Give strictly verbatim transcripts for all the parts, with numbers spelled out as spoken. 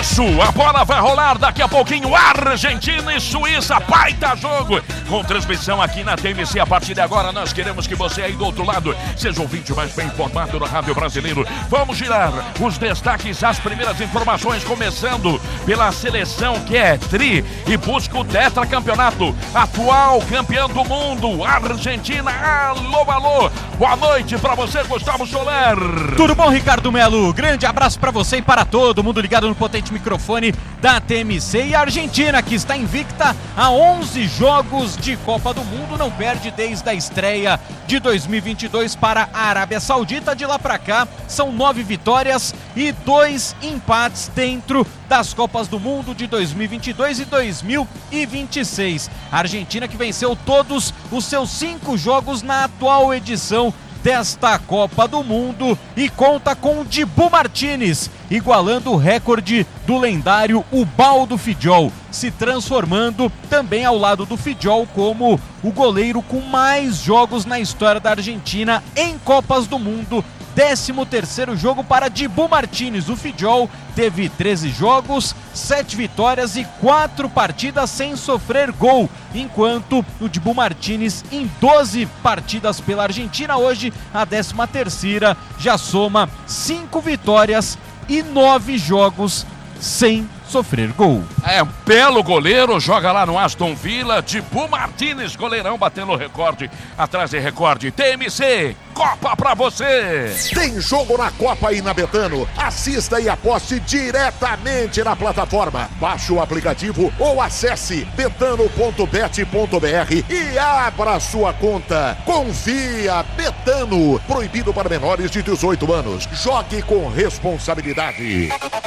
isso, a bola vai rolar daqui a pouquinho. Argentina e Suíça, baita jogo. Com transmissão aqui na T M C. A partir de agora, nós queremos que você aí do outro lado seja o ouvinte mais bem informado do Rádio Brasileiro. Vamos girar os destaques, as primeiras informações, começando pela seleção que é tri e busca o tetracampeonato. Atual campeão do mundo, Argentina. Alô, alô. Boa noite pra você, Gustavo Soler. Tudo bom, Ricardo Melo? Grande abraço pra você e para todo mundo ligado no potente microfone da T M C. E a Argentina, que está invicta a onze jogos de Copa do Mundo, não perde desde a estreia de dois mil e vinte e dois para a Arábia Saudita. De lá para cá, são nove vitórias e dois empates dentro das Copas do Mundo de dois mil e vinte e dois e dois mil e vinte e seis. A Argentina que venceu todos os seus cinco jogos na atual edição desta Copa do Mundo e conta com o Dibu Martínez, igualando o recorde do lendário Ubaldo Fiddiol, se transformando também ao lado do Fiddiol como o goleiro com mais jogos na história da Argentina em Copas do Mundo. décimo terceiro jogo para Dibu Martínez. O Fiddiol teve treze jogos, sete vitórias e quatro partidas sem sofrer gol, enquanto o Dibu Martínez em doze partidas pela Argentina, hoje a décima terceira, já soma cinco vitórias e nove jogos sem sofrer gol. É um belo goleiro, joga lá no Aston Villa. Dibu Martínez, goleirão, batendo recorde atrás de recorde. T M C, Copa pra você. Tem jogo na Copa aí na Betano. Assista e aposte diretamente na plataforma. Baixe o aplicativo ou acesse betano ponto bet ponto br e abra sua conta. Confia, Betano. Proibido para menores de dezoito anos. Jogue com responsabilidade.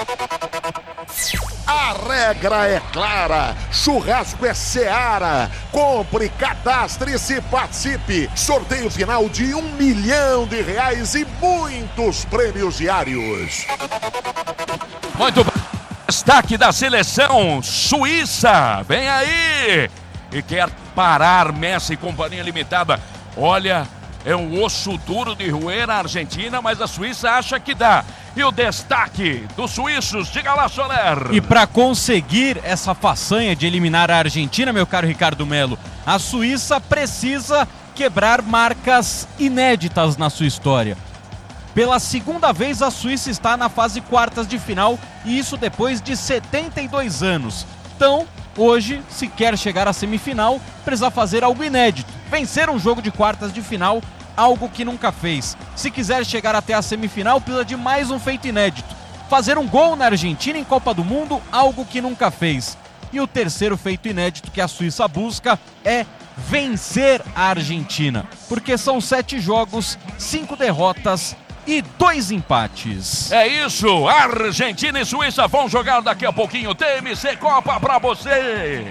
A regra é clara, churrasco é Seara. Compre, cadastre-se, participe. Sorteio final de um milhão de reais e muitos prêmios diários. Muito bem. Destaque da seleção Suíça, vem aí. E quer parar Messi e Companhia Limitada. Olha, é um osso duro de roer a Argentina, mas a Suíça acha que dá. E o destaque dos suíços, diga lá, Soler. E para conseguir essa façanha de eliminar a Argentina, meu caro Ricardo Melo, a Suíça precisa quebrar marcas inéditas na sua história. Pela segunda vez, a Suíça está na fase quartas de final, e isso depois de setenta e dois anos. Então, hoje, se quer chegar à semifinal, precisa fazer algo inédito. Vencer um jogo de quartas de final, algo que nunca fez. Se quiser chegar até a semifinal, precisa de mais um feito inédito. Fazer um gol na Argentina em Copa do Mundo, algo que nunca fez. E o terceiro feito inédito que a Suíça busca é vencer a Argentina. Porque são sete jogos, cinco derrotas e dois empates. É isso, Argentina e Suíça vão jogar daqui a pouquinho. T M C Copa pra você.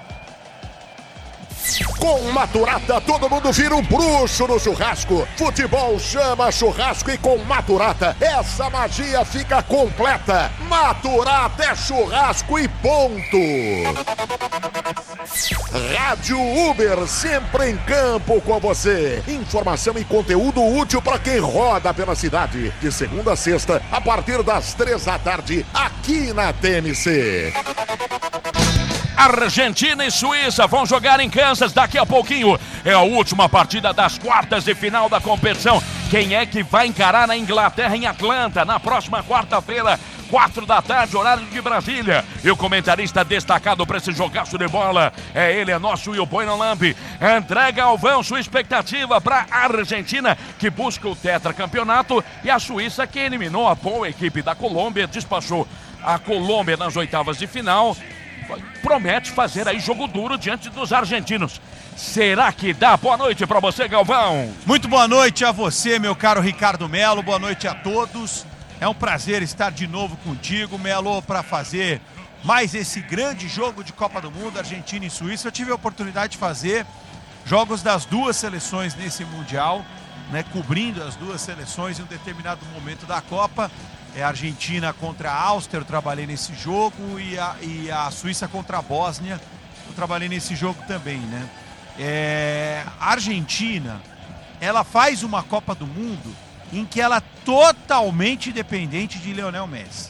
Com Maturata, todo mundo vira um bruxo no churrasco. Futebol chama churrasco e com Maturata, essa magia fica completa. Maturata é churrasco e ponto. Rádio Uber, sempre em campo com você. Informação e conteúdo útil para quem roda pela cidade. De segunda a sexta, a partir das três da tarde, aqui na T M C. Argentina e Suíça vão jogar em Kansas daqui a pouquinho. É a última partida das quartas de final da competição. Quem é que vai encarar na Inglaterra em Atlanta na próxima quarta-feira, quatro da tarde, horário de Brasília. E o comentarista destacado para esse jogaço de bola é ele, é nosso Will Bueno Lampe. André Galvão, sua expectativa para a Argentina, que busca o tetracampeonato, e a Suíça, que eliminou a boa equipe da Colômbia, despachou a Colômbia nas oitavas de final. Promete fazer aí jogo duro diante dos argentinos. Será que dá? Boa noite para você, Galvão. Muito boa noite a você, meu caro Ricardo Melo. Boa noite a todos. É um prazer estar de novo contigo, Melo, para fazer mais esse grande jogo de Copa do Mundo, Argentina e Suíça. Eu tive a oportunidade de fazer jogos das duas seleções nesse Mundial, né, cobrindo as duas seleções em um determinado momento da Copa. É a Argentina contra a Áustria, eu trabalhei nesse jogo, e a, e a Suíça contra a Bósnia, eu trabalhei nesse jogo também, né? É, a Argentina, ela faz uma Copa do Mundo em que ela é totalmente dependente de Lionel Messi.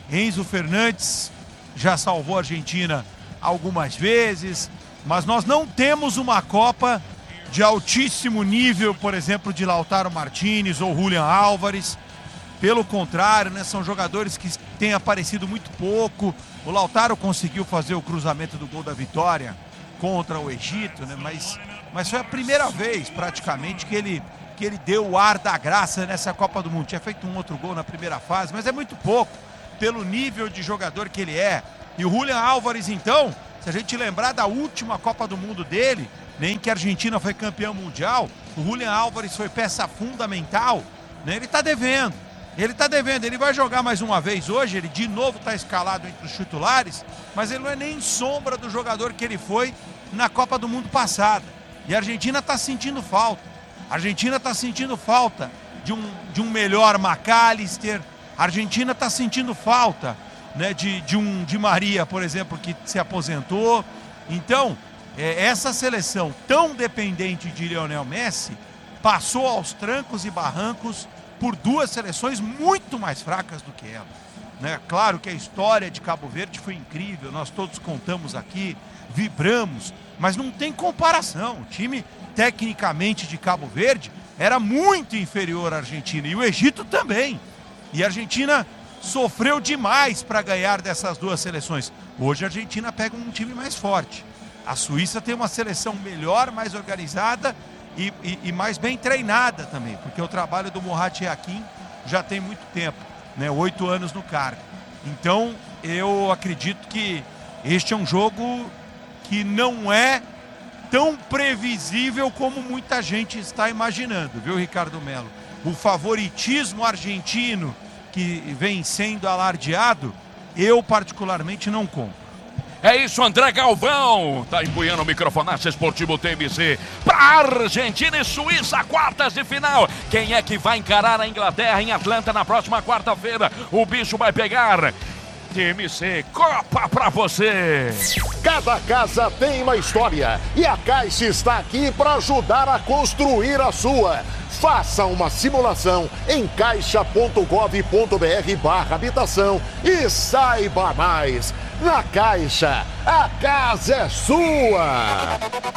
Enzo Fernandes já salvou a Argentina algumas vezes, mas nós não temos uma Copa de altíssimo nível, por exemplo, de Lautaro Martínez ou Julián Álvares. Pelo contrário, né, são jogadores que têm aparecido muito pouco. O Lautaro conseguiu fazer o cruzamento do gol da vitória contra o Egito, né, mas, mas foi a primeira vez praticamente que ele, que ele deu o ar da graça nessa Copa do Mundo. Tinha feito um outro gol na primeira fase, mas é muito pouco pelo nível de jogador que ele é. E o Julián Álvares, então, se a gente lembrar da última Copa do Mundo dele, nem que a Argentina foi campeã mundial, o Julián Álvares foi peça fundamental, né, ele está devendo. Ele está devendo, ele vai jogar mais uma vez hoje, ele de novo está escalado entre os titulares, mas ele não é nem sombra do jogador que ele foi na Copa do Mundo passada. E a Argentina está sentindo falta. A Argentina está sentindo falta de um, de um melhor McAllister. A Argentina está sentindo falta, né, de, de um Di Maria, por exemplo, que se aposentou. Então, é, essa seleção tão dependente de Lionel Messi passou aos trancos e barrancos por duas seleções muito mais fracas do que ela, né? Claro que a história de Cabo Verde foi incrível, nós todos contamos aqui, vibramos, mas não tem comparação. O time, tecnicamente, de Cabo Verde era muito inferior à Argentina, e o Egito também. E a Argentina sofreu demais para ganhar dessas duas seleções. Hoje a Argentina pega um time mais forte. A Suíça tem uma seleção melhor, mais organizada, E, e, e mais bem treinada também, porque o trabalho do Murat Yakin já tem muito tempo, né? Oito anos no cargo. Então, eu acredito que este é um jogo que não é tão previsível como muita gente está imaginando, viu, Ricardo Melo? O favoritismo argentino que vem sendo alardeado, eu particularmente não compro. É isso, André Galvão tá empunhando o microfonaço esportivo T M C para Argentina e Suíça, quartas de final. Quem é que vai encarar a Inglaterra em Atlanta na próxima quarta-feira? O bicho vai pegar. T M C, Copa pra você. Cada casa tem uma história e a Caixa está aqui para ajudar a construir a sua. Faça uma simulação em caixa ponto gov ponto br barra habitação e saiba mais. Na Caixa, a casa é sua!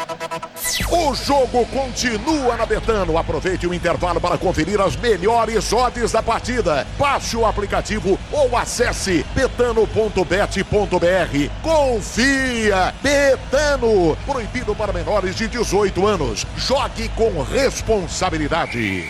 O jogo continua na Betano. Aproveite o intervalo para conferir as melhores odds da partida. Baixe o aplicativo ou acesse betano ponto bet ponto br. Confia! Betano! Proibido para menores de dezoito anos. Jogue com responsabilidade.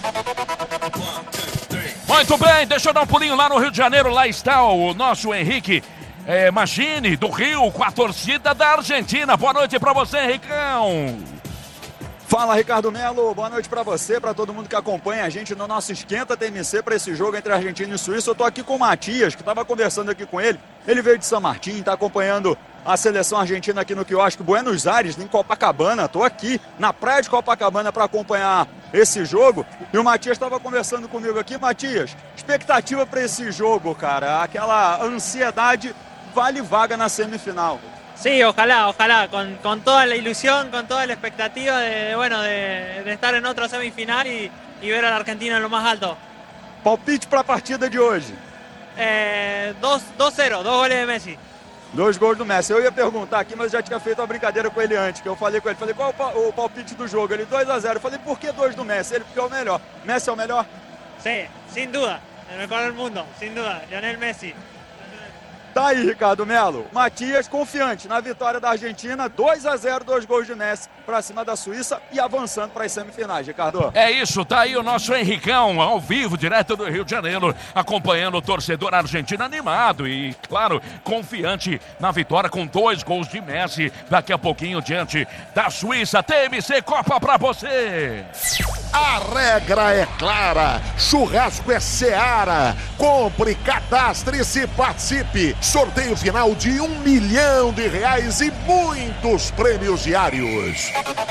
Muito bem, deixa eu dar um pulinho lá no Rio de Janeiro. Lá está o nosso Henrique É, Magini, do Rio, com a torcida da Argentina. Boa noite pra você, Henricão. Fala, Ricardo Melo. Boa noite pra você, pra todo mundo que acompanha a gente no nosso Esquenta T M C pra esse jogo entre Argentina e Suíça. Eu tô aqui com o Matias, que tava conversando aqui com ele. Ele veio de São Martín, tá acompanhando a seleção argentina aqui no quiosque Buenos Aires, em Copacabana. Tô aqui na praia de Copacabana para acompanhar esse jogo. E o Matias estava conversando comigo aqui. Matias, expectativa para esse jogo, cara? Aquela ansiedade, vale vaga na semifinal. Sí, ojalá, ojalá, con, con toda la ilusión, con toda la expectativa de, bueno, de, de estar en otra semifinal y, y ver a la Argentina en lo más alto. Palpite para a partida de hoje? É, dois a zero, dois goles de Messi. Dois gols do Messi. Eu ia perguntar aqui, mas já tinha feito uma brincadeira com ele antes, que eu falei com ele, falei, qual é o palpite do jogo? Ele, dois a zero. Eu falei, por que dois do Messi? Ele, porque é o melhor. Messi é o melhor? Sí, sin duda, el mejor del mundo, sin duda, Lionel Messi. Tá aí, Ricardo Melo. Matias confiante na vitória da Argentina, dois a zero, dois gols de Messi para cima da Suíça e avançando para as semifinais, Ricardo. É isso, tá aí o nosso Henricão, ao vivo, direto do Rio de Janeiro, acompanhando o torcedor argentino animado e, claro, confiante na vitória com dois gols de Messi, daqui a pouquinho diante da Suíça. T M C Copa pra você. A regra é clara, churrasco é Seara. Compre, cadastre-se, participe. Sorteio final de um milhão de reais e muitos prêmios diários.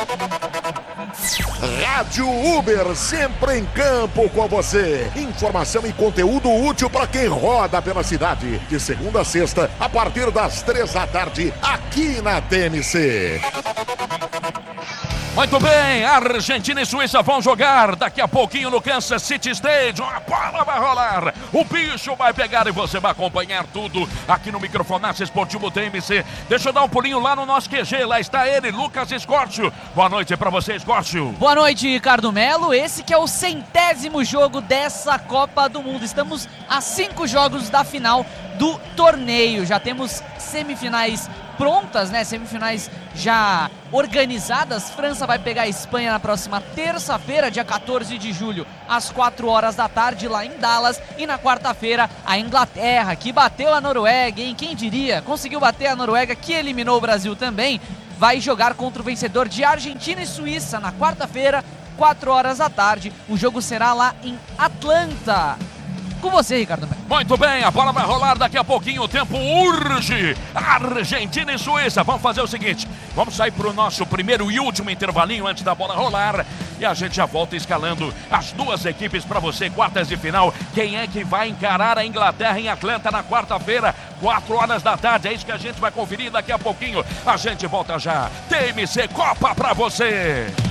Rádio Uber, sempre em campo com você. Informação e conteúdo útil para quem roda pela cidade. De segunda a sexta, a partir das três da tarde, aqui na T M C. Muito bem, Argentina e Suíça vão jogar daqui a pouquinho no Kansas City Stadium. A bola vai rolar, o bicho vai pegar e você vai acompanhar tudo aqui no Microfonaço Esportivo T M C. Deixa eu dar um pulinho lá no nosso Q G, lá está ele, Lucas Escórcio. Boa noite para você, Escórcio. Boa noite, Ricardo Melo. Esse que é o centésimo jogo dessa Copa do Mundo. Estamos a cinco jogos da final do torneio. Já temos semifinais prontas, né? Semifinais já organizadas. França vai pegar a Espanha na próxima terça-feira, dia quatorze de julho, às quatro horas da tarde, lá em Dallas. E na quarta-feira, a Inglaterra, que bateu a Noruega, hein? Quem diria? Conseguiu bater a Noruega, que eliminou o Brasil também. Vai jogar contra o vencedor de Argentina e Suíça na quarta-feira, quatro horas da tarde. O jogo será lá em Atlanta. Com você, Ricardo. Muito bem, a bola vai rolar daqui a pouquinho, o tempo urge. Argentina e Suíça, vamos fazer o seguinte, vamos sair para o nosso primeiro e último intervalinho antes da bola rolar e a gente já volta escalando as duas equipes para você, quartas de final. Quem é que vai encarar a Inglaterra em Atlanta na quarta-feira, quatro horas da tarde, é isso que a gente vai conferir daqui a pouquinho. A gente volta já, T M C Copa para você.